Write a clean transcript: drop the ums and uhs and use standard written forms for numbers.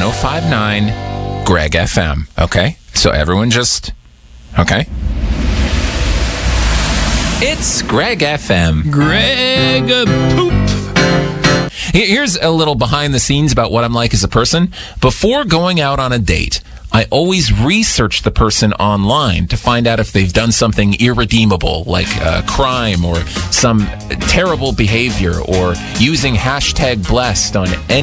1059 Greg FM. Okay? So everyone just... Okay? It's Greg FM. Greg Poop. Here's a little behind the scenes about what I'm like as a person. Before going out on a date, I always research the person online to find out if they've done something irredeemable, like a crime or some terrible behavior, or using hashtag blessed on any